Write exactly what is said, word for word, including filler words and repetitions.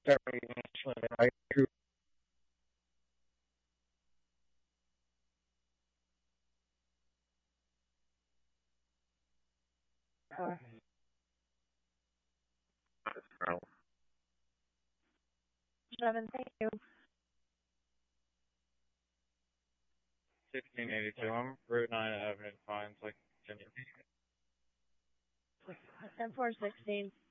Very much. I agree. Four. Seven, thank you. sixteen eighty-two. I'm Route nine Avenue, Pines, like, Virginia. And four sixteen.